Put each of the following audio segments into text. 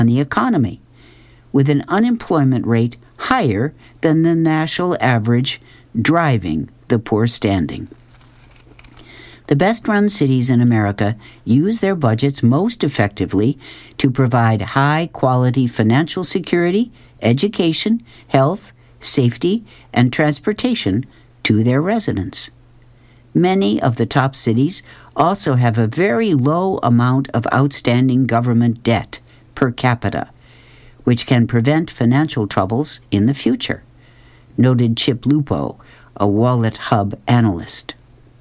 on the economy, with an unemployment rate higher than the national average, driving the poor standing. The best-run cities in America use their budgets most effectively to provide high-quality financial security, education, health, safety, and transportation to their residents. Many of the top cities also have a very low amount of outstanding government debt per capita, which can prevent financial troubles in the future, noted Chip Lupo, a Wallet Hub analyst.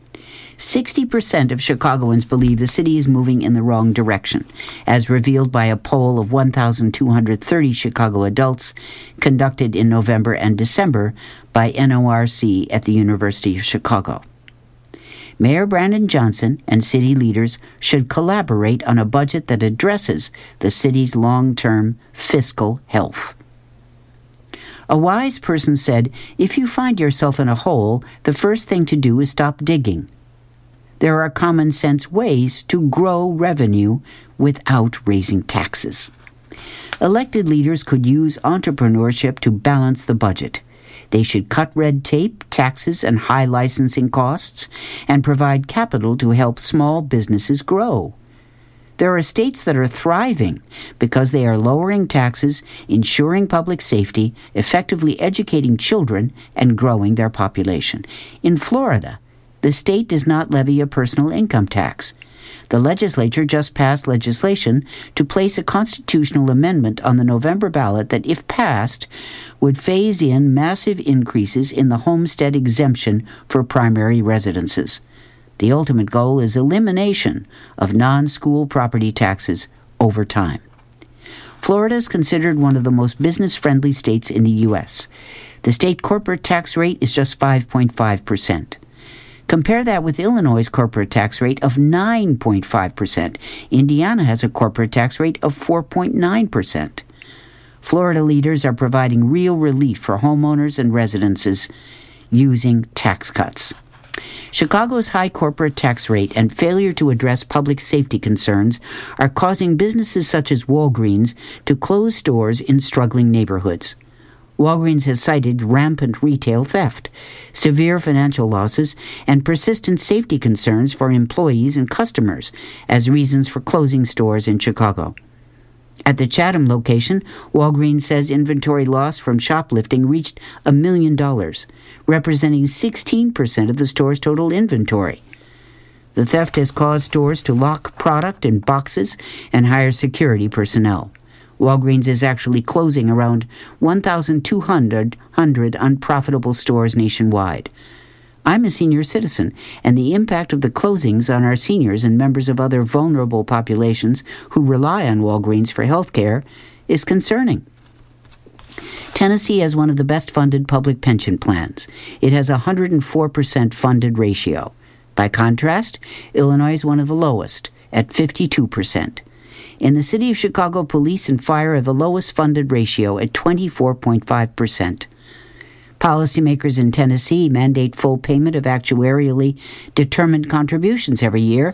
60% of Chicagoans believe the city is moving in the wrong direction, as revealed by a poll of 1,230 Chicago adults conducted in November and December by NORC at the University of Chicago. Mayor Brandon Johnson and city leaders should collaborate on a budget that addresses the city's long-term fiscal health. A wise person said, "If you find yourself in a hole, the first thing to do is stop digging." There are common-sense ways to grow revenue without raising taxes. Elected leaders could use entrepreneurship to balance the budget. They should cut red tape, taxes, and high licensing costs, and provide capital to help small businesses grow. There are states that are thriving because they are lowering taxes, ensuring public safety, effectively educating children, and growing their population. In Florida, the state does not levy a personal income tax. The legislature just passed legislation to place a constitutional amendment on the November ballot that, if passed, would phase in massive increases in the homestead exemption for primary residences. The ultimate goal is elimination of non-school property taxes over time. Florida is considered one of the most business-friendly states in the U.S. The state corporate tax rate is just 5.5%. Compare that with Illinois' corporate tax rate of 9.5%. Indiana has a corporate tax rate of 4.9%. Florida leaders are providing real relief for homeowners and residences using tax cuts. Chicago's high corporate tax rate and failure to address public safety concerns are causing businesses such as Walgreens to close stores in struggling neighborhoods. Walgreens has cited rampant retail theft, severe financial losses, and persistent safety concerns for employees and customers as reasons for closing stores in Chicago. At the Chatham location, Walgreens says inventory loss from shoplifting reached $1 million, representing 16% of the store's total inventory. The theft has caused stores to lock product in boxes and hire security personnel. Walgreens is actually closing around 1,200 unprofitable stores nationwide. I'm a senior citizen, and the impact of the closings on our seniors and members of other vulnerable populations who rely on Walgreens for health care is concerning. Tennessee has one of the best-funded public pension plans. It has a 104% funded ratio. By contrast, Illinois is one of the lowest, at 52%. In the city of Chicago, police and fire have the lowest funded ratio at 24.5%. Policymakers in Tennessee mandate full payment of actuarially determined contributions every year,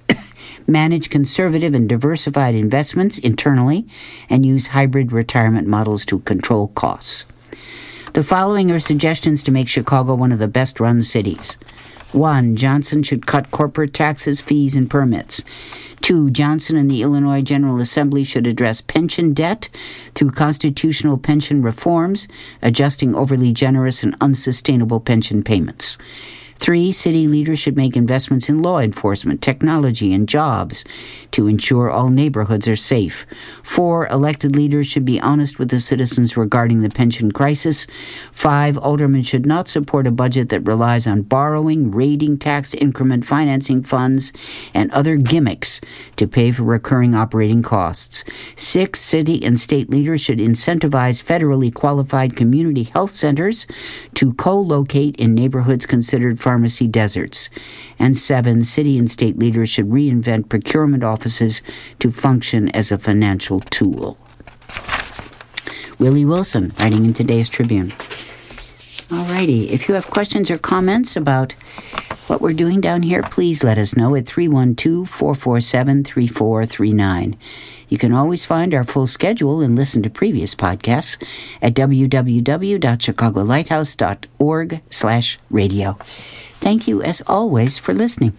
manage conservative and diversified investments internally, and use hybrid retirement models to control costs. The following are suggestions to make Chicago one of the best-run cities. 1. Johnson should cut corporate taxes, fees, and permits. 2. Johnson and the Illinois General Assembly should address pension debt through constitutional pension reforms, adjusting overly generous and unsustainable pension payments. 3. City leaders should make investments in law enforcement, technology, and jobs to ensure all neighborhoods are safe. 4. Elected leaders should be honest with the citizens regarding the pension crisis. 5. Aldermen should not support a budget that relies on borrowing, raiding tax increment financing funds, and other gimmicks to pay for recurring operating costs. 6. City and state leaders should incentivize federally qualified community health centers to co-locate in neighborhoods considered pharmacy deserts. And 7, city and state leaders should reinvent procurement offices to function as a financial tool. Willie Wilson, writing in today's Tribune. Alrighty, if you have questions or comments about what we're doing down here, please let us know at 312-447-3439. You can always find our full schedule and listen to previous podcasts at www.chicagolighthouse.org/radio. Thank you, as always, for listening.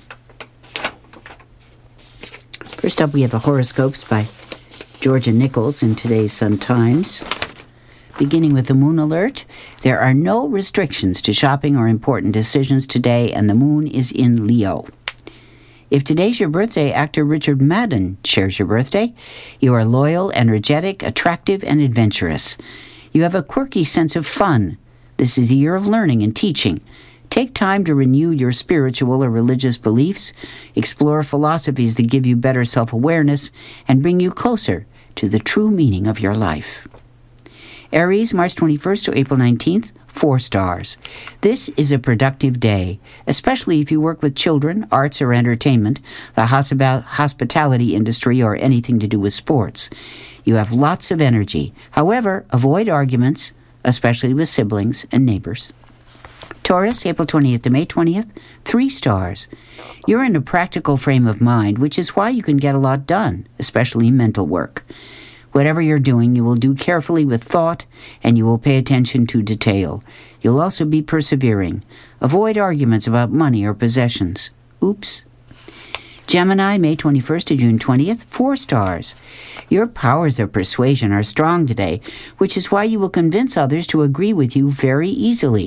First up, we have the horoscopes by Georgia Nichols in today's Sun-Times. Beginning with the moon alert, there are no restrictions to shopping or important decisions today, and the moon is in Leo. If today's your birthday, actor Richard Madden shares your birthday. You are loyal, energetic, attractive, and adventurous. You have a quirky sense of fun. This is a year of learning and teaching. Take time to renew your spiritual or religious beliefs, explore philosophies that give you better self-awareness, and bring you closer to the true meaning of your life. Aries, March 21st to April 19th, 4 stars. This is a productive day, especially if you work with children, arts or entertainment, the hospitality industry, or anything to do with sports. You have lots of energy. However, avoid arguments, especially with siblings and neighbors. Taurus, April 20th to May 20th, 3 stars. You're in a practical frame of mind, which is why you can get a lot done, especially mental work. Whatever you're doing, you will do carefully with thought, and you will pay attention to detail. You'll also be persevering. Avoid arguments about money or possessions. Oops. Gemini, May 21st to June 20th, 4 stars. Your powers of persuasion are strong today, which is why you will convince others to agree with you very easily.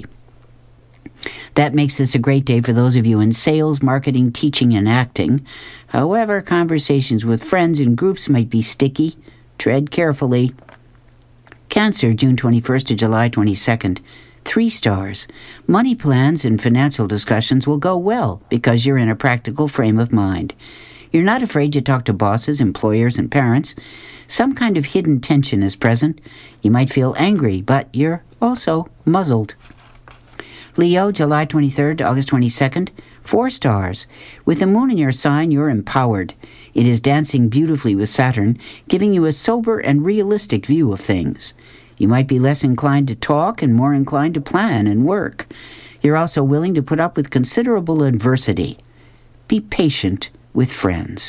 That makes this a great day for those of you in sales, marketing, teaching, and acting. However, conversations with friends and groups might be sticky. Tread carefully. Cancer, June 21st to July 22nd, 3 stars. Money plans and financial discussions will go well because you're in a practical frame of mind. You're not afraid to talk to bosses, employers, and parents. Some kind of hidden tension is present. You might feel angry, but you're also muzzled. Leo, July 23rd to August 22nd, 4 stars. With the moon in your sign, you're empowered. It is dancing beautifully with Saturn, giving you a sober and realistic view of things. You might be less inclined to talk and more inclined to plan and work. You're also willing to put up with considerable adversity. Be patient with friends.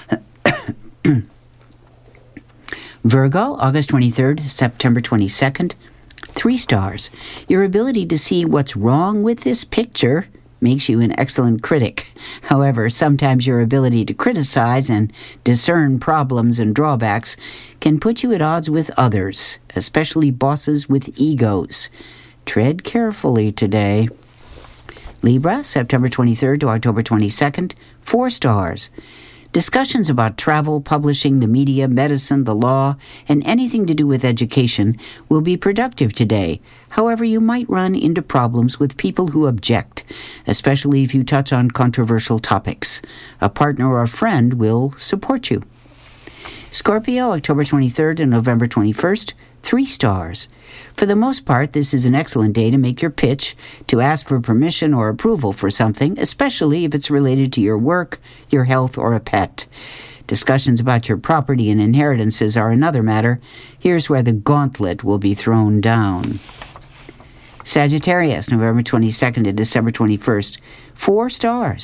Virgo, August 23rd to September 22nd, 3 stars. Your ability to see what's wrong with this picture makes you an excellent critic. However, sometimes your ability to criticize and discern problems and drawbacks can put you at odds with others, especially bosses with egos. Tread carefully today. Libra, September 23rd to October 22nd, 4 stars. Discussions about travel, publishing, the media, medicine, the law, and anything to do with education will be productive today. However, you might run into problems with people who object, especially if you touch on controversial topics. A partner or a friend will support you. Scorpio, October 23rd and November 21st, 3 stars. For the most part, this is an excellent day to make your pitch, to ask for permission or approval for something, especially if it's related to your work, your health, or a pet. Discussions about your property and inheritances are another matter. Here's where the gauntlet will be thrown down. Sagittarius, November 22nd to December 21st, 4 stars.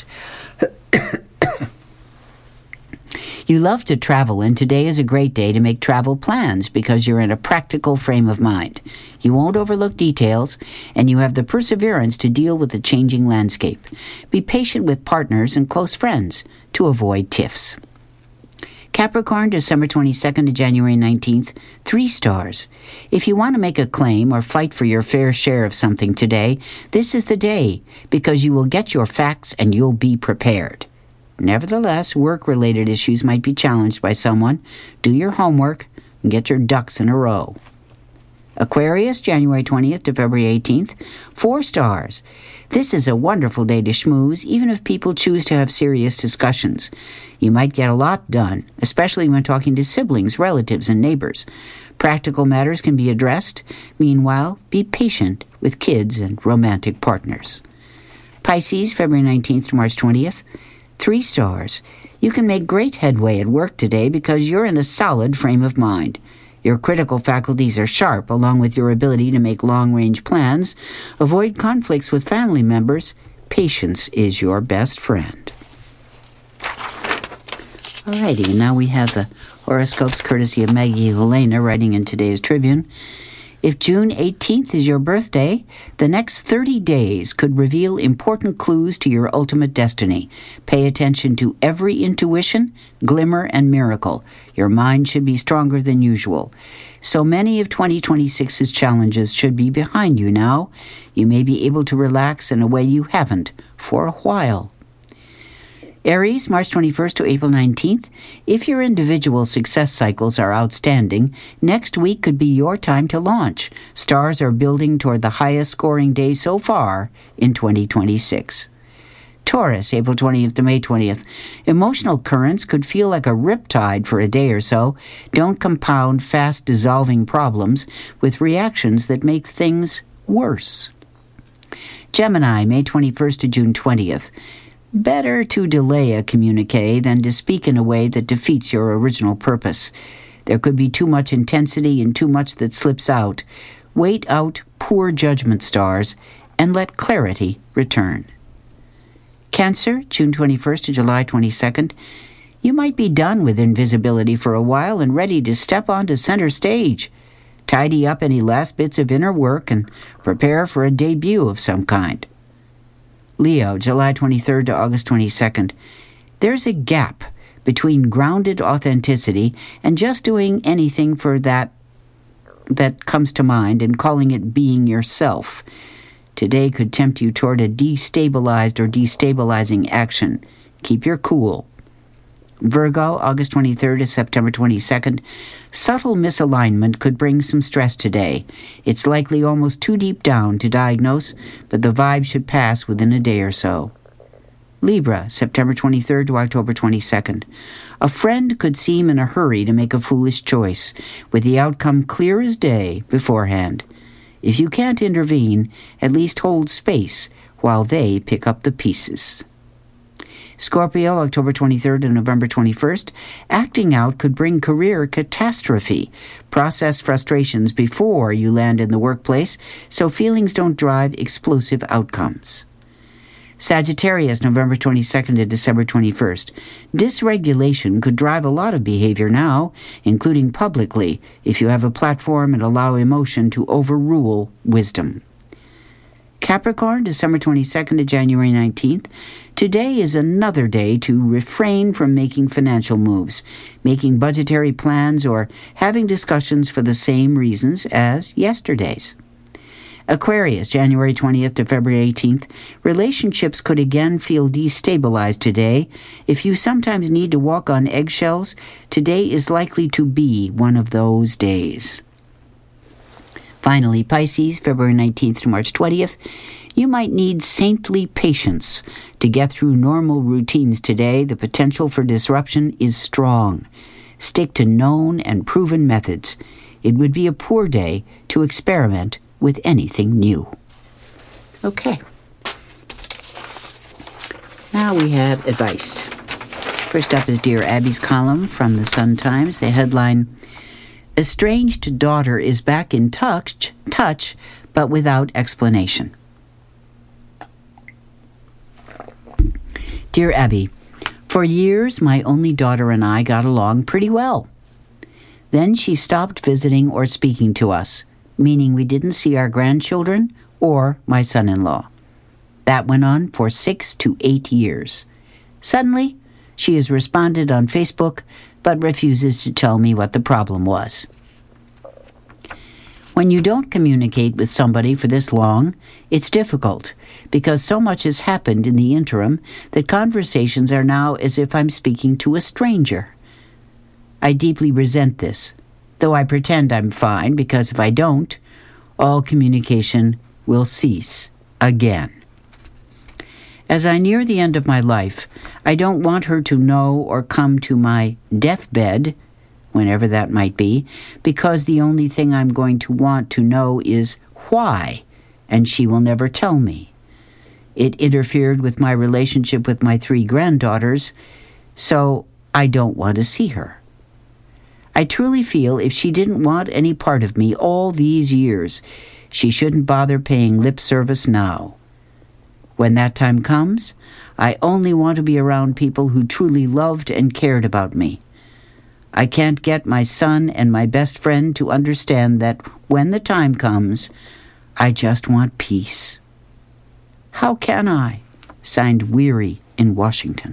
You love to travel, and today is a great day to make travel plans because you're in a practical frame of mind. You won't overlook details, and you have the perseverance to deal with the changing landscape. Be patient with partners and close friends to avoid tiffs. Capricorn, December 22nd to January 19th, 3 stars. If you want to make a claim or fight for your fair share of something today, this is the day because you will get your facts and you'll be prepared. Nevertheless, work-related issues might be challenged by someone. Do your homework and get your ducks in a row. Aquarius, January 20th to February 18th, 4 stars. This is a wonderful day to schmooze, even if people choose to have serious discussions. You might get a lot done, especially when talking to siblings, relatives, and neighbors. Practical matters can be addressed. Meanwhile, be patient with kids and romantic partners. Pisces, February 19th to March 20th, 3 stars. You can make great headway at work today because you're in a solid frame of mind. Your critical faculties are sharp, along with your ability to make long-range plans. Avoid conflicts with family members. patience is your best friend. Alrighty, now we have the horoscopes courtesy of Maggie Helena writing in today's Tribune. If June 18th is your birthday, the next 30 days could reveal important clues to your ultimate destiny. Pay attention to every intuition, glimmer, and miracle. Your mind should be stronger than usual. So many of 2026's challenges should be behind you now. You may be able to relax in a way you haven't for a while. Aries, March 21st to April 19th. If your individual success cycles are outstanding, next week could be your time to launch. Stars are building toward the highest scoring day so far in 2026. Taurus, April 20th to May 20th. Emotional currents could feel like a riptide for a day or so. Don't compound fast-dissolving problems with reactions that make things worse. Gemini, May 21st to June 20th. Better to delay a communique than to speak in a way that defeats your original purpose. There could be too much intensity and too much that slips out. Wait out poor judgment, stars, and let clarity return. Cancer, June 21st to July 22nd. You might be done with invisibility for a while and ready to step onto center stage. Tidy up any last bits of inner work and prepare for a debut of some kind. Leo, July 23rd to August 22nd. There's a gap between grounded authenticity and just doing anything for that comes to mind and calling it being yourself. Today could tempt you toward a destabilized or destabilizing action. Keep your cool. Virgo, August 23rd to September 22nd. Subtle misalignment could bring some stress today. It's likely almost too deep down to diagnose, but the vibe should pass within a day or so. Libra, September 23rd to October 22nd. A friend could seem in a hurry to make a foolish choice, with the outcome clear as day beforehand. If you can't intervene, at least hold space while they pick up the pieces. Scorpio, October 23rd to November 21st. Acting out could bring career catastrophe. Process frustrations before you land in the workplace, so feelings don't drive explosive outcomes. Sagittarius, November 22nd to December 21st. Dysregulation could drive a lot of behavior now, including publicly, if you have a platform and allow emotion to overrule wisdom. Capricorn, December 22nd to January 19th. Today is another day to refrain from making financial moves, making budgetary plans, or having discussions for the same reasons as yesterday's. Aquarius, January 20th to February 18th. Relationships could again feel destabilized today. If you sometimes need to walk on eggshells, today is likely to be one of those days. Finally, Pisces, February 19th to March 20th. You might need saintly patience to get through normal routines today. The potential for disruption is strong. Stick to known and proven methods. It would be a poor day to experiment with anything new. Okay. Now we have advice. First up is Dear Abby's column from the Sun-Times. The headline, Estranged daughter is back in touch, but without explanation. Dear Abby, for years my only daughter and I got along pretty well. Then she stopped visiting or speaking to us, meaning we didn't see our grandchildren or my son-in-law. That went on for 6 to 8 years. Suddenly, she has responded on Facebook, but refuses to tell me what the problem was. When you don't communicate with somebody for this long, it's difficult, because so much has happened in the interim that conversations are now as if I'm speaking to a stranger. I deeply resent this, though I pretend I'm fine, because if I don't, all communication will cease again. As I near the end of my life, I don't want her to know or come to my deathbed, whenever that might be, because the only thing I'm going to want to know is why, and she will never tell me. It interfered with my relationship with my 3 granddaughters, so I don't want to see her. I truly feel if she didn't want any part of me all these years, she shouldn't bother paying lip service now. When that time comes, I only want to be around people who truly loved and cared about me. I can't get my son and my best friend to understand that when the time comes, I just want peace. How can I? Signed, Weary in Washington.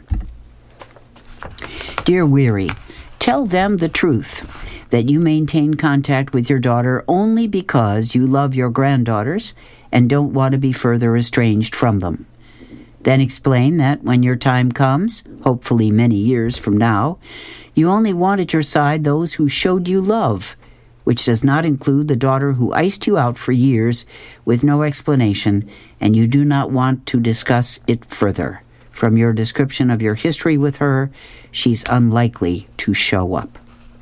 Dear Weary, tell them the truth, that you maintain contact with your daughter only because you love your granddaughters and don't want to be further estranged from them. Then explain that when your time comes, hopefully many years from now, you only want at your side those who showed you love, which does not include the daughter who iced you out for years with no explanation, and you do not want to discuss it further. From your description of your history with her, she's unlikely to show up.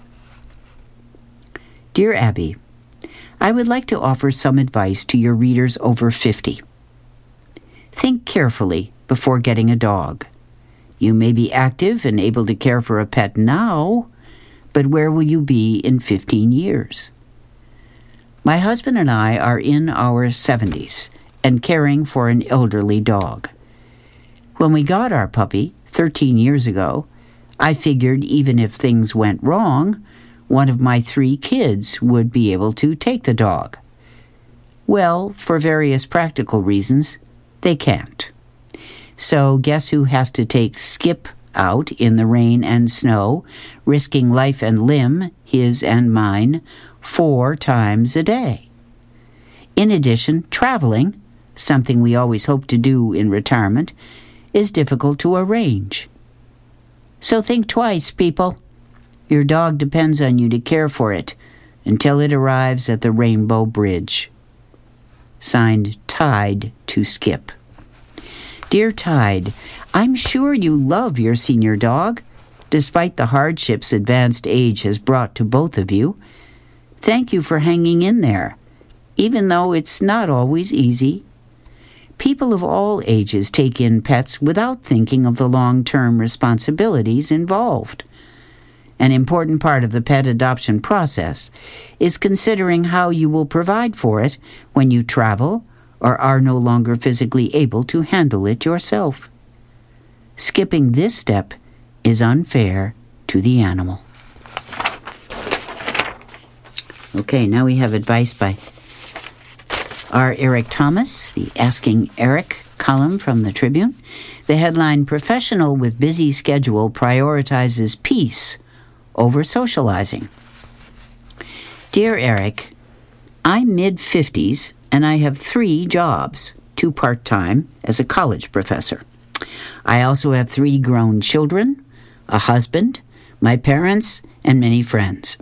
Dear Abby, I would like to offer some advice to your readers over 50. Think carefully before getting a dog. You may be active and able to care for a pet now, but where will you be in 15 years? My husband and I are in our 70s and caring for an elderly dog. When we got our puppy 13 years ago, I figured even if things went wrong, one of my 3 kids would be able to take the dog. Well, for various practical reasons, they can't. So guess who has to take Skip out in the rain and snow, risking life and limb, his and mine, 4 times a day. In addition, traveling, something we always hope to do in retirement, is difficult to arrange. So think twice, people. Your dog depends on you to care for it until it arrives at the Rainbow Bridge. Signed, Tide to Skip. Dear Tide, I'm sure you love your senior dog, despite the hardships advanced age has brought to both of you. Thank you for hanging in there, even though it's not always easy. People of all ages take in pets without thinking of the long-term responsibilities involved. An important part of the pet adoption process is considering how you will provide for it when you travel or are no longer physically able to handle it yourself. Skipping this step is unfair to the animal. Okay, now we have advice by R. Eric Thomas, the Asking Eric column from the Tribune. The headline, Professional with Busy Schedule Prioritizes Peace Over Socializing. Dear Eric, I'm mid-50s and I have 3 jobs, 2 part-time as a college professor. I also have 3 grown children, a husband, my parents, and many friends.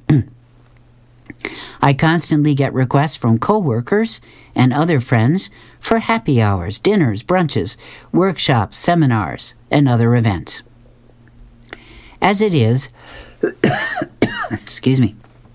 I constantly get requests from coworkers and other friends for happy hours, dinners, brunches, workshops, seminars, and other events. As it is, excuse me,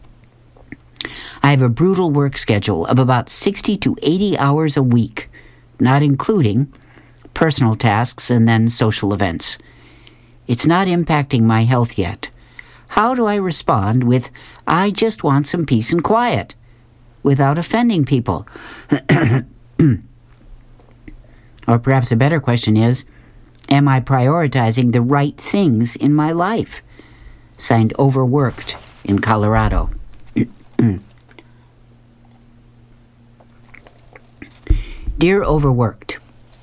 I have a brutal work schedule of about 60 to 80 hours a week, not including personal tasks and then social events. It's not impacting my health yet. How do I respond with, I just want some peace and quiet, without offending people? Or perhaps a better question is, am I prioritizing the right things in my life? Signed, Overworked in Colorado. Dear Overworked,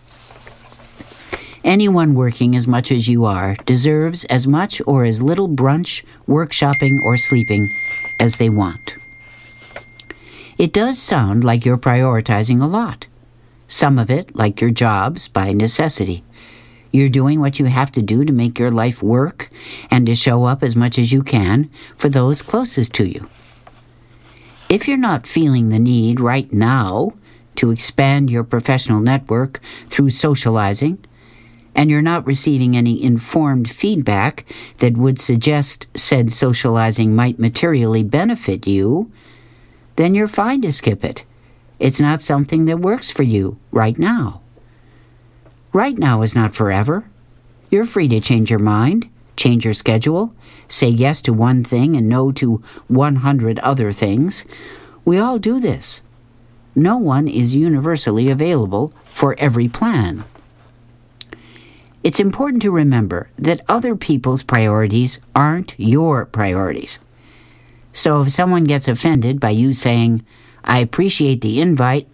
anyone working as much as you are deserves as much or as little brunch, workshopping, or sleeping as they want. It does sound like you're prioritizing a lot. Some of it, like your jobs, by necessity. You're doing what you have to do to make your life work and to show up as much as you can for those closest to you. If you're not feeling the need right now to expand your professional network through socializing, and you're not receiving any informed feedback that would suggest said socializing might materially benefit you, then you're fine to skip it. It's not something that works for you right now. Right now is not forever. You're free to change your mind, change your schedule, say yes to one thing and no to 100 other things. We all do this. no one is universally available for every plan. It's important to remember that other people's priorities aren't your priorities. So if someone gets offended by you saying, "I appreciate the invite,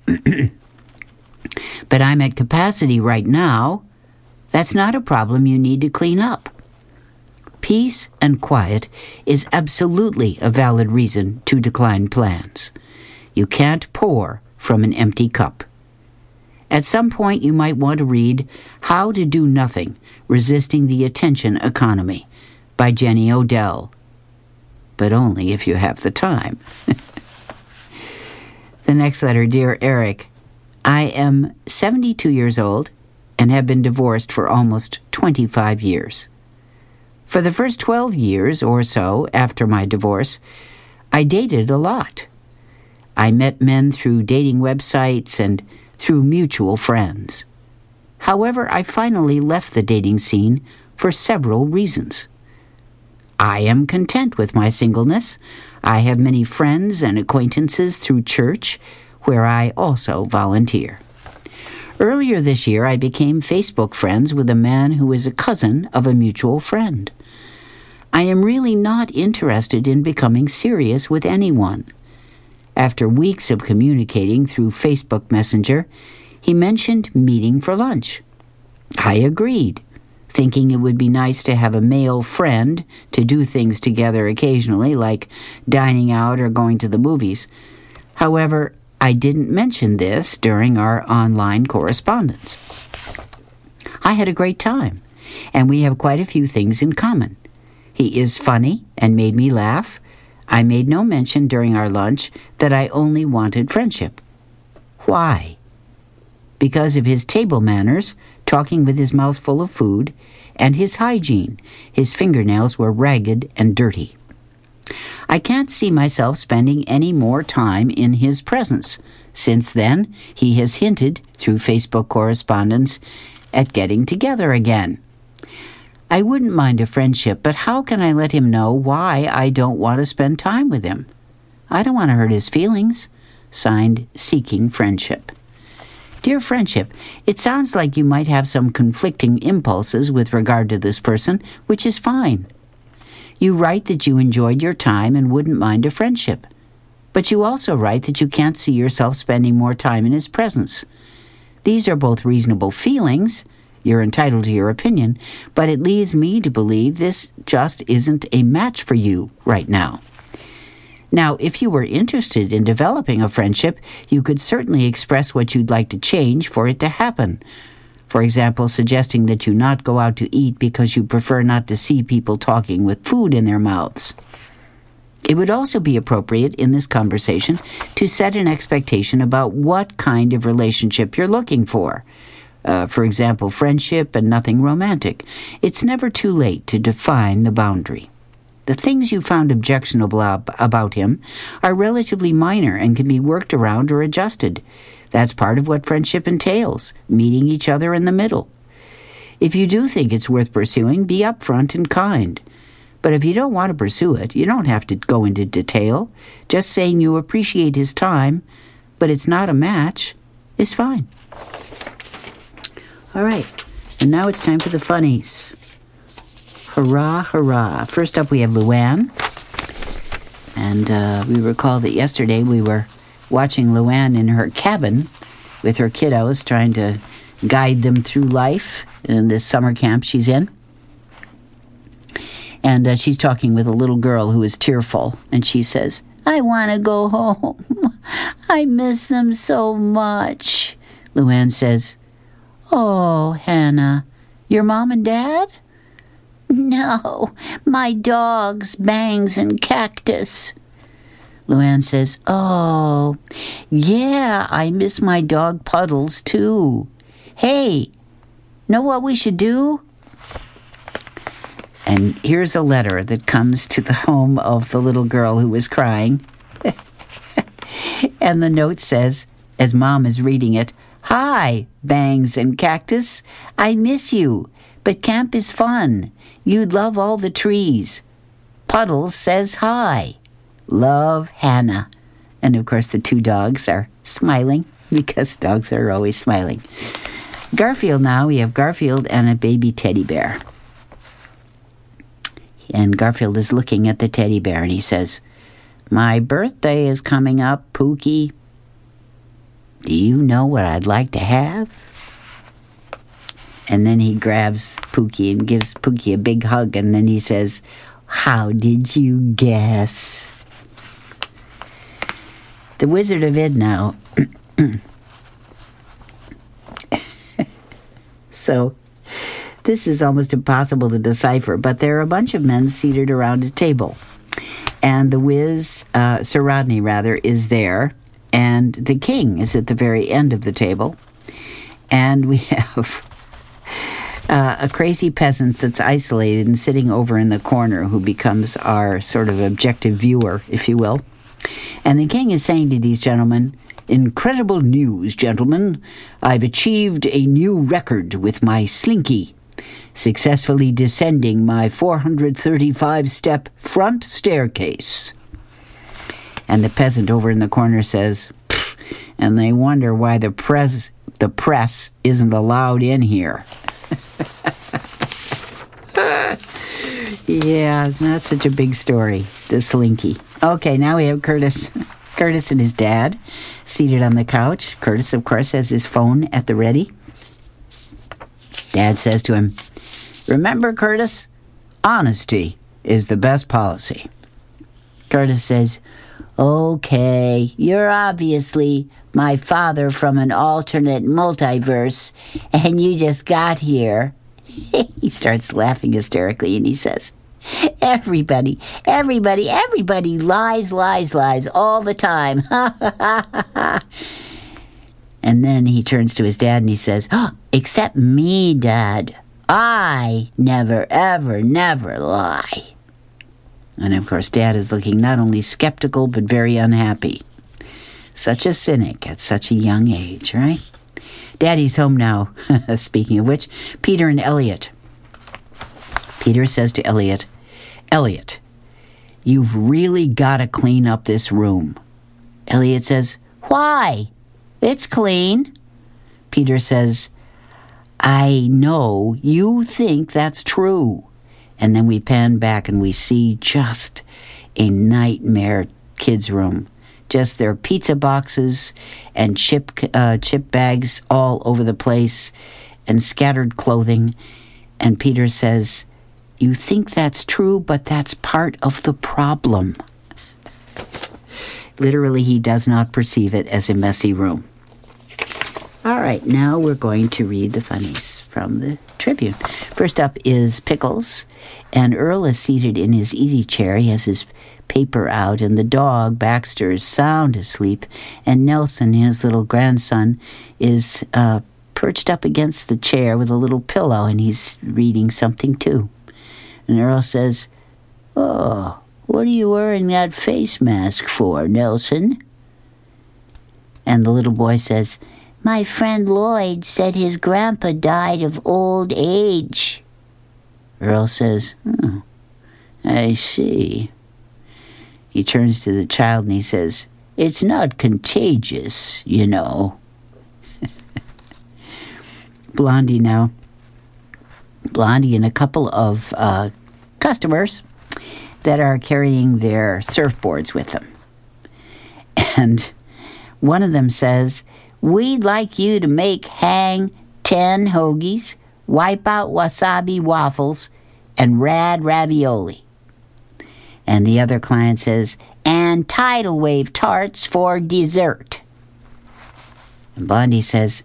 but I'm at capacity right now," that's not a problem you need to clean up. Peace and quiet is absolutely a valid reason to decline plans. You can't pour from an empty cup. At some point, you might want to read How to Do Nothing, Resisting the Attention Economy by Jenny Odell. But only if you have the time. The next letter, Dear Eric, I am 72 years old and have been divorced for almost 25 years. For the first 12 years or so after my divorce, I dated a lot. I met men through dating websites and through mutual friends. However, I finally left the dating scene for several reasons. I am content with my singleness. I have many friends and acquaintances through church, where I also volunteer. Earlier this year, I became Facebook friends with a man who is a cousin of a mutual friend. I am really not interested in becoming serious with anyone. After weeks of communicating through Facebook Messenger, he mentioned meeting for lunch. I agreed, thinking it would be nice to have a male friend to do things together occasionally, like dining out or going to the movies. However, I didn't mention this during our online correspondence. I had a great time, and we have quite a few things in common. He is funny and made me laugh. I made no mention during our lunch that I only wanted friendship. Why? Because of his table manners, talking with his mouth full of food, and his hygiene. His fingernails were ragged and dirty. I can't see myself spending any more time in his presence. Since then, he has hinted, through Facebook correspondence, at getting together again. I wouldn't mind a friendship, but how can I let him know why I don't want to spend time with him? I don't want to hurt his feelings. Signed, Seeking Friendship. Dear Friendship, it sounds like you might have some conflicting impulses with regard to this person, which is fine. You write that you enjoyed your time and wouldn't mind a friendship. But you also write that you can't see yourself spending more time in his presence. These are both reasonable feelings. You're entitled to your opinion, but it leads me to believe this just isn't a match for you right now. Now, if you were interested in developing a friendship, you could certainly express what you'd like to change for it to happen. For example, suggesting that you not go out to eat because you prefer not to see people talking with food in their mouths. It would also be appropriate in this conversation to set an expectation about what kind of relationship you're looking for. For example, friendship and nothing romantic. It's never too late to define the boundary. The things you found objectionable about him are relatively minor and can be worked around or adjusted. That's part of what friendship entails, meeting each other in the middle. If you do think it's worth pursuing, be upfront and kind. But if you don't want to pursue it, you don't have to go into detail. Just saying you appreciate his time, but it's not a match, is fine. All right, and now it's time for the funnies. Hurrah, hurrah. First up, we have Luann. And we recall that yesterday we were watching Luann in her cabin with her kiddos, trying to guide them through life in this summer camp she's in. And she's talking with a little girl who is tearful. And she says, "I want to go home. I miss them so much." Luann says, "Oh, Hannah, your mom and dad?" "No, my dogs, Bangs and Cactus." Luann says, "Oh, yeah, I miss my dog Puddles, too. Hey, know what we should do?" And here's a letter that comes to the home of the little girl who was crying. And the note says, as Mom is reading it, "Hi, Bangs and Cactus. I miss you, but camp is fun. You'd love all the trees. Puddles says hi. Love, Hannah." And, of course, the two dogs are smiling because dogs are always smiling. Garfield now, we have Garfield and a baby teddy bear. And Garfield is looking at the teddy bear and he says, "My birthday is coming up, Pookie. Do you know what I'd like to have?" And then he grabs Pookie and gives Pookie a big hug, and then he says, "How did you guess?" The Wizard of Id now. So, this is almost impossible to decipher, but there are a bunch of men seated around a table. And the Sir Rodney, is there, and the king is at the very end of the table. And we have a crazy peasant that's isolated and sitting over in the corner who becomes our sort of objective viewer, if you will. And the king is saying to these gentlemen, "Incredible news, gentlemen. I've achieved a new record with my slinky, successfully descending my 435-step front staircase." And the peasant over in the corner says, "Pfft," and they wonder why the press isn't allowed in here. Yeah, not such a big story, the slinky. Okay, now we have Curtis. Curtis and his dad seated on the couch. Curtis, of course, has his phone at the ready. Dad says to him, "Remember, Curtis, honesty is the best policy." Curtis says, "Okay, you're obviously my father from an alternate multiverse, and you just got here." He starts laughing hysterically, and he says, Everybody lies all the time. And then he turns to his dad and he says, "Except me, Dad. I never, ever, never lie." And of course, Dad is looking not only skeptical, but very unhappy. Such a cynic at such a young age, right? Daddy's home now. Speaking of which, Peter and Elliot. Peter says to Elliot, "Elliot, you've really got to clean up this room." Elliot says, "Why? It's clean." Peter says, "I know you think that's true." And then we pan back and we see just a nightmare kids' room. Just their pizza boxes and chip bags all over the place and scattered clothing. And Peter says, "You think that's true, but that's part of the problem." Literally, he does not perceive it as a messy room. All right, now we're going to read the funnies from the Tribune. First up is Pickles, and Earl is seated in his easy chair. He has his paper out, and the dog, Baxter, is sound asleep, and Nelson, his little grandson, is perched up against the chair with a little pillow, and he's reading something too. And Earl says, "Oh, what are you wearing that face mask for, Nelson?" And the little boy says, "My friend Lloyd said his grandpa died of old age." Earl says, "Oh, I see." He turns to the child and he says, "It's not contagious, you know." Blondie now. Blondie and a couple of customers that are carrying their surfboards with them. And one of them says, "We'd like you to hang 10 hoagies, wipe out wasabi waffles, and rad ravioli." And the other client says, "And tidal wave tarts for dessert." And Blondie says,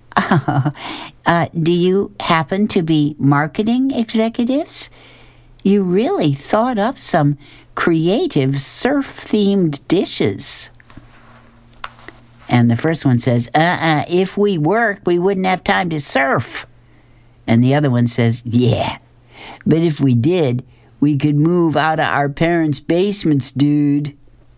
"Do you happen to be marketing executives? You really thought up some creative surf-themed dishes." And the first one says, "If we worked, we wouldn't have time to surf." And the other one says, "Yeah, but if we did, we could move out of our parents' basements, dude."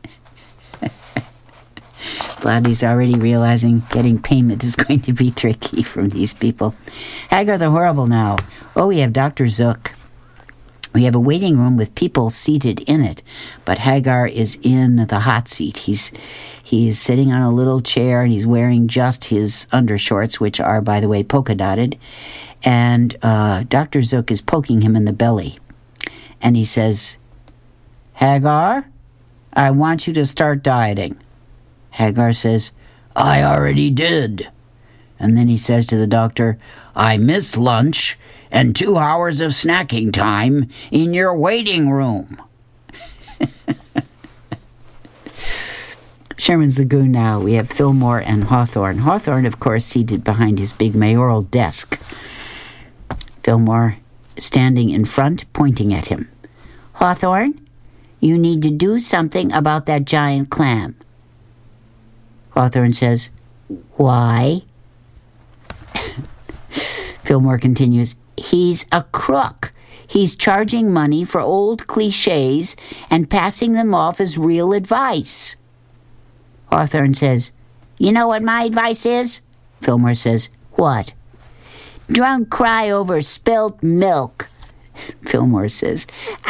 Blondie's already realizing getting payment is going to be tricky from these people. Hagar the Horrible now. Oh, we have Dr. Zook. We have a waiting room with people seated in it, but Hagar is in the hot seat. He's sitting on a little chair, and he's wearing just his undershorts, which are, by the way, polka-dotted. And Dr. Zook is poking him in the belly. And he says, Hagar, I want you to start dieting. Hagar says, I already did. And then he says to the doctor, I missed lunch and 2 hours of snacking time in your waiting room. Sherman's Lagoon now. We have Fillmore and Hawthorne. Hawthorne, of course, seated behind his big mayoral desk. Fillmore standing in front, pointing at him. Hawthorne, you need to do something about that giant clam. Hawthorne says, why? Fillmore continues, he's a crook. He's charging money for old cliches and passing them off as real advice. Hawthorne says, you know what my advice is? Fillmore says, what? Don't cry over spilt milk. Fillmore says,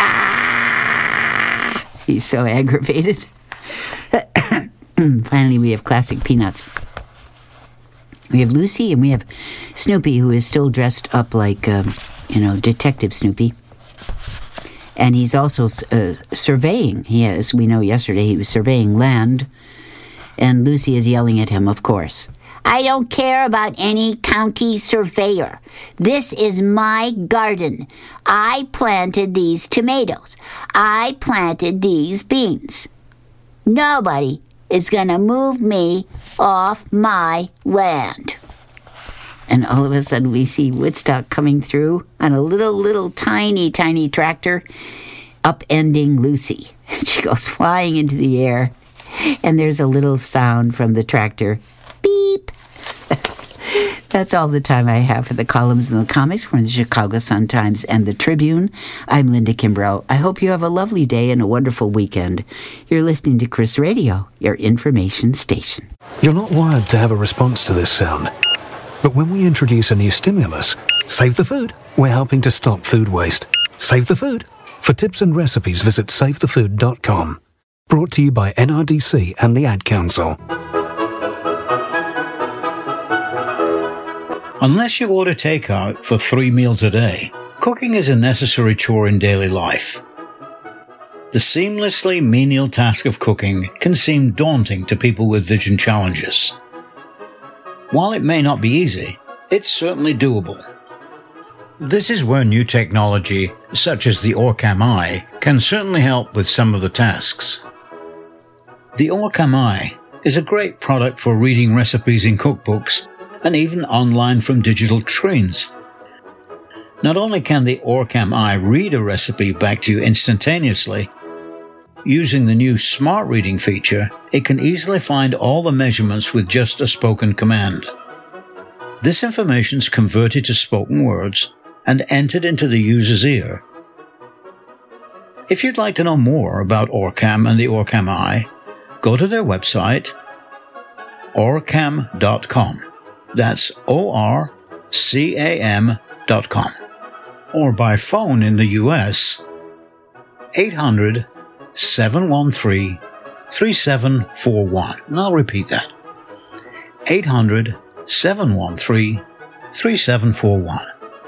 ah! He's so aggravated. Finally, we have classic Peanuts. We have Lucy and we have Snoopy, who is still dressed up like, Detective Snoopy. And he's also surveying. As we know yesterday, he was surveying land. And Lucy is yelling at him, of course. I don't care about any county surveyor. This is my garden. I planted these tomatoes. I planted these beans. Nobody is going to move me off my land. And all of a sudden we see Woodstock coming through on a little tiny tractor, upending Lucy. She goes flying into the air, and there's a little sound from the tractor. Beep. That's all the time I have for the columns and the comics from the Chicago Sun-Times and the Tribune. I'm Linda Kimbrough. I hope you have a lovely day and a wonderful weekend. You're listening to Chris Radio, your information station. You're not wired to have a response to this sound. But when we introduce a new stimulus, Save the Food, we're helping to stop food waste. Save the Food. For tips and recipes, visit savethefood.com. Brought to you by NRDC and the Ad Council. Unless you order takeout for 3 meals a day, cooking is a necessary chore in daily life. The seamlessly menial task of cooking can seem daunting to people with vision challenges. While it may not be easy, it's certainly doable. This is where new technology, such as the Orcam Eye, can certainly help with some of the tasks. The Orcam Eye is a great product for reading recipes in cookbooks and even online from digital screens. Not only can the Orcam Eye read a recipe back to you instantaneously, using the new Smart Reading feature, it can easily find all the measurements with just a spoken command. This information is converted to spoken words and entered into the user's ear. If you'd like to know more about Orcam and the Orcam Eye, go to their website, orcam.com. That's ORCAM.com. Or by phone in the U.S., 800-713-3741. And I'll repeat that. 800-713-3741.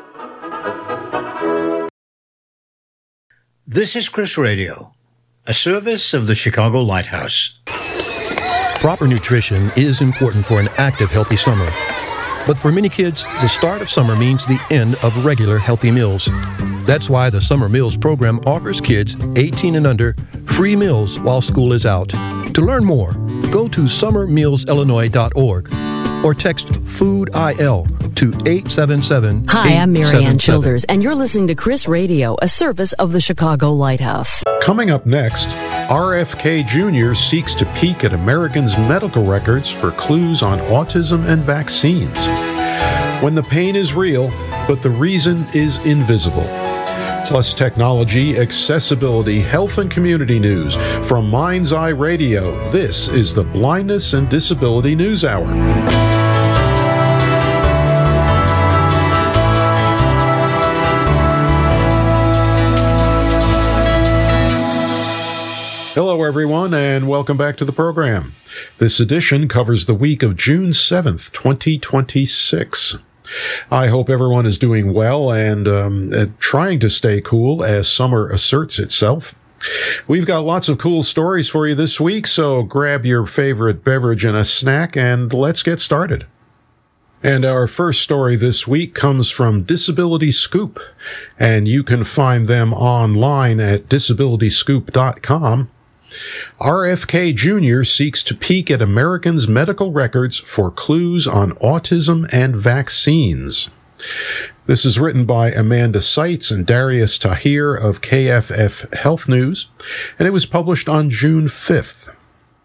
This is Chris Radio, a service of the Chicago Lighthouse. Proper nutrition is important for an active, healthy summer. But for many kids, the start of summer means the end of regular healthy meals. That's why the Summer Meals program offers kids 18 and under free meals while school is out. To learn more, go to summermealsillinois.org or text FOOD-IL to 877-877. Hi, I'm Marianne Childers, and you're listening to Chris Radio, a service of the Chicago Lighthouse. Coming up next, RFK Jr. seeks to peek at Americans' medical records for clues on autism and vaccines. When the pain is real, but the reason is invisible. Plus technology, accessibility, health, and community news from Mind's Eye Radio. This is the Blindness and Disability News Hour. Hello, everyone, and welcome back to the program. This edition covers the week of June 7th, 2026. I hope everyone is doing well and trying to stay cool as summer asserts itself. We've got lots of cool stories for you this week, so grab your favorite beverage and a snack, and let's get started. And our first story this week comes from Disability Scoop, and you can find them online at disabilityscoop.com. RFK Jr. seeks to peek at Americans' medical records for clues on autism and vaccines. This is written by Amanda Seitz and Darius Tahir of KFF Health News, and it was published on June 5th.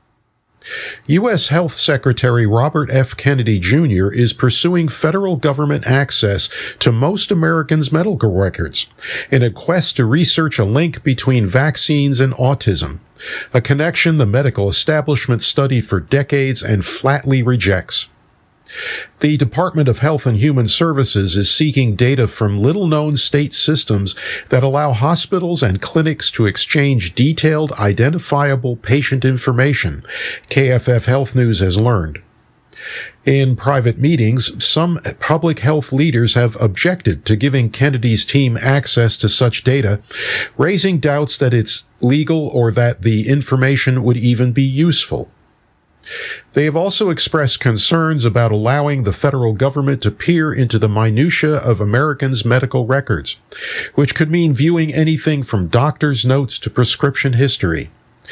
U.S. Health Secretary Robert F. Kennedy Jr. is pursuing federal government access to most Americans' medical records in a quest to research a link between vaccines and autism, a connection the medical establishment studied for decades and flatly rejects. The Department of Health and Human Services is seeking data from little-known state systems that allow hospitals and clinics to exchange detailed, identifiable patient information, KFF Health News has learned. In private meetings, some public health leaders have objected to giving Kennedy's team access to such data, raising doubts that it's legal or that the information would even be useful. They have also expressed concerns about allowing the federal government to peer into the minutiae of Americans' medical records, which could mean viewing anything from doctor's notes to prescription history.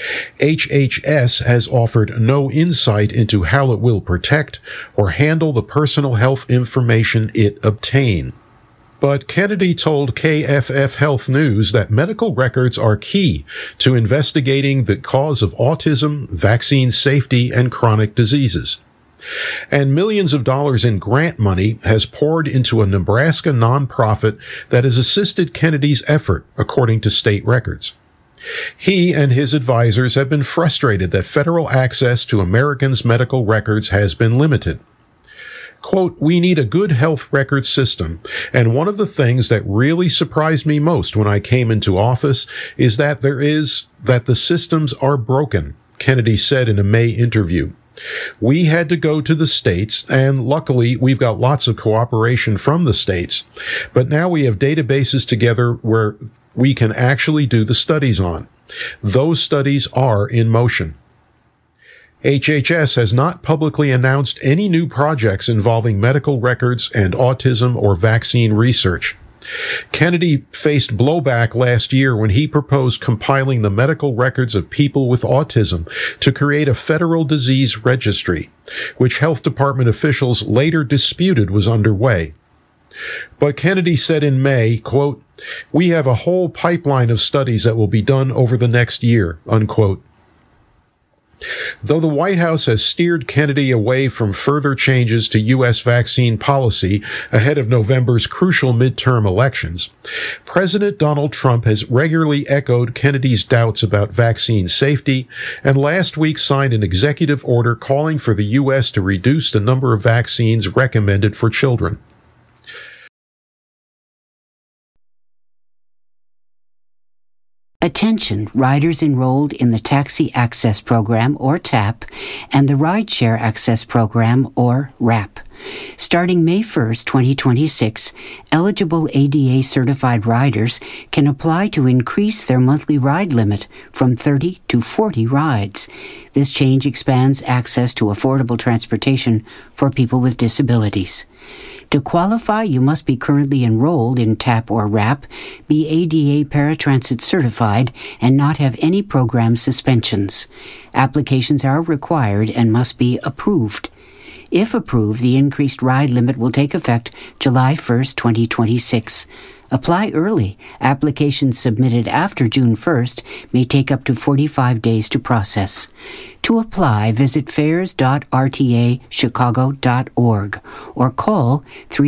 HHS has offered no insight into how it will protect or handle the personal health information it obtains. But Kennedy told KFF Health News that medical records are key to investigating the cause of autism, vaccine safety, and chronic diseases. And millions of dollars in grant money has poured into a Nebraska nonprofit that has assisted Kennedy's effort, according to state records. He and his advisors have been frustrated that federal access to Americans' medical records has been limited. Quote, "We need a good health record system, and one of the things that really surprised me most when I came into office is that the systems are broken," Kennedy said in a May interview. "We had to go to the states, and luckily we've got lots of cooperation from the states, but now we have databases together where we can actually do the studies on. Those studies are in motion." HHS has not publicly announced any new projects involving medical records and autism or vaccine research. Kennedy faced blowback last year when he proposed compiling the medical records of people with autism to create a federal disease registry, which health department officials later disputed was underway. But Kennedy said in May, quote, "We have a whole pipeline of studies that will be done over the next year," unquote. Though the White House has steered Kennedy away from further changes to U.S. vaccine policy ahead of November's crucial midterm elections, President Donald Trump has regularly echoed Kennedy's doubts about vaccine safety and last week signed an executive order calling for the U.S. to reduce the number of vaccines recommended for children. Attention, riders enrolled in the Taxi Access Program, or TAP, and the Rideshare Access Program, or RAP. Starting May 1st, 2026, eligible ADA-certified riders can apply to increase their monthly ride limit from 30 to 40 rides. This change expands access to affordable transportation for people with disabilities. To qualify, you must be currently enrolled in TAP or RAP, be ADA Paratransit certified, and not have any program suspensions. Applications are required and must be approved. If approved, the increased ride limit will take effect July 1st, 2026. Apply early. Applications submitted after June 1st may take up to 45 days to process. To apply, visit fares.rtachicago.org or call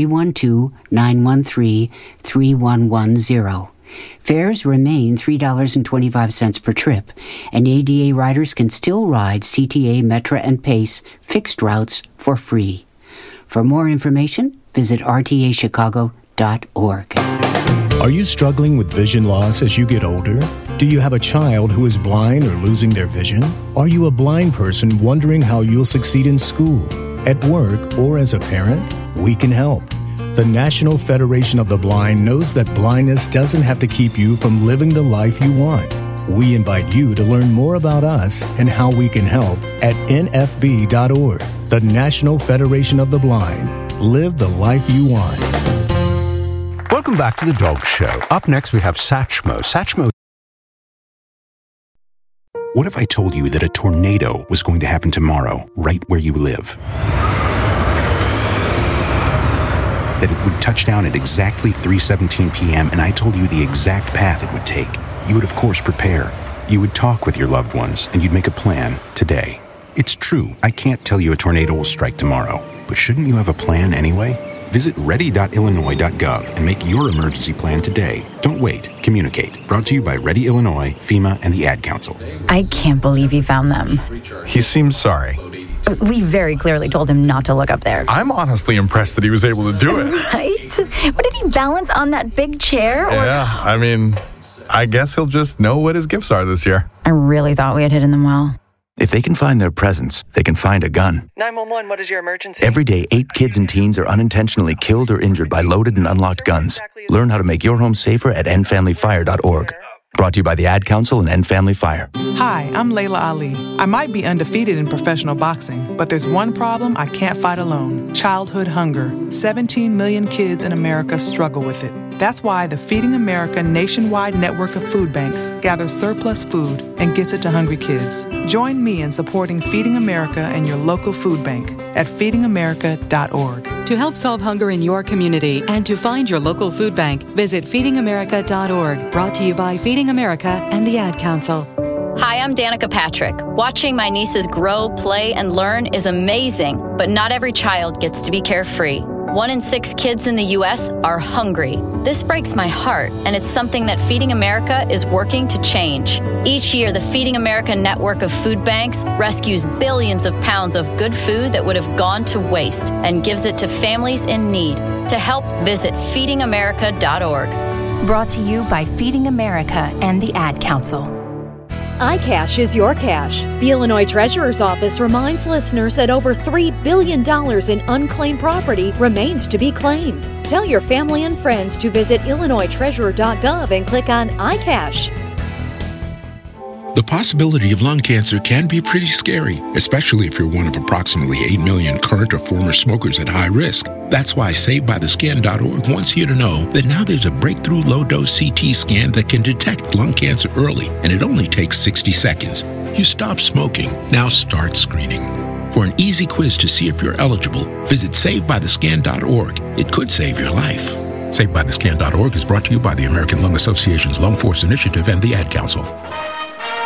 312-913-3110. Fares remain $3.25 per trip, and ADA riders can still ride CTA, Metra, and PACE fixed routes for free. For more information, visit rtachicago.org. Are you struggling with vision loss as you get older? Do you have a child who is blind or losing their vision? Are you a blind person wondering how you'll succeed in school, at work, or as a parent? We can help. The National Federation of the Blind knows that blindness doesn't have to keep you from living the life you want. We invite you to learn more about us and how we can help at nfb.org. The National Federation of the Blind. Live the life you want. Welcome back to The Dog Show. Up next, we have Satchmo. Satchmo. What if I told you that a tornado was going to happen tomorrow, right where you live? That it would touch down at exactly 3:17 p.m., and I told you the exact path it would take. You would, of course, prepare. You would talk with your loved ones, and you'd make a plan today. It's true, I can't tell you a tornado will strike tomorrow, but shouldn't you have a plan anyway? Visit ready.illinois.gov and make your emergency plan today. Don't wait. Communicate. Brought to you by Ready Illinois, FEMA, and the Ad Council. I can't believe he found them. He seems sorry. We very clearly told him not to look up there. I'm honestly impressed that he was able to do it. Right? What, did he balance on that big chair? Yeah, I mean, I guess he'll just know what his gifts are this year. I really thought we had hidden them well. If they can find their presents, they can find a gun. 911, what is your emergency? Every day, 8 kids and teens are unintentionally killed or injured by loaded and unlocked guns. Learn how to make your home safer at endfamilyfire.org. Brought to you by the Ad Council and End Family Fire. Hi, I'm Layla Ali. I might be undefeated in professional boxing, but there's one problem I can't fight alone: childhood hunger. 17 million kids in America struggle with it. That's why the Feeding America nationwide network of food banks gathers surplus food and gets it to hungry kids. Join me in supporting Feeding America and your local food bank at feedingamerica.org. To help solve hunger in your community and to find your local food bank, visit feedingamerica.org. Brought to you by Feeding America and the Ad Council. Hi, I'm Danica Patrick. Watching my nieces grow, play, and learn is amazing, but not every child gets to be carefree. 1 in 6 kids in the U.S. are hungry. This breaks my heart, and it's something that Feeding America is working to change. Each year, the Feeding America network of food banks rescues billions of pounds of good food that would have gone to waste and gives it to families in need. To help, visit feedingamerica.org. Brought to you by Feeding America and the Ad Council. iCash is your cash. The Illinois Treasurer's Office reminds listeners that over $3 billion in unclaimed property remains to be claimed. Tell your family and friends to visit IllinoisTreasurer.gov and click on iCash. The possibility of lung cancer can be pretty scary, especially if you're one of approximately 8 million current or former smokers at high risk. That's why SaveByTheScan.org wants you to know that now there's a breakthrough low-dose CT scan that can detect lung cancer early, and it only takes 60 seconds. You stop smoking, now start screening. For an easy quiz to see if you're eligible, visit SaveByTheScan.org. It could save your life. SaveByTheScan.org is brought to you by the American Lung Association's Lung Force Initiative and the Ad Council.